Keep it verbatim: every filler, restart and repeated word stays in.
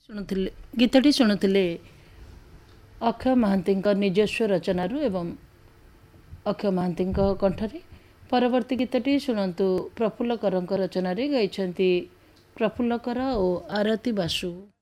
ଶୁଣୁଥିଲେ ଗୀତଟି ଶୁଣୁଥିଲେ ଅକ୍ଷୟ ମହାନ୍ତିଙ୍କ ନିଜସ୍ୱ ରଚନାରୁ ଏବଂ ଅକ୍ଷୟ ମହାନ୍ତିଙ୍କ କଣ୍ଠରେ। ପରବର୍ତ୍ତୀ ଗୀତଟି ଶୁଣନ୍ତୁ ପ୍ରଫୁଲ୍ଲ କରଙ୍କ ରଚନାରେ, ଗାଇଛନ୍ତି ପ୍ରଫୁଲ୍ଲ କର ଓ ଆରତି ବାସୁ।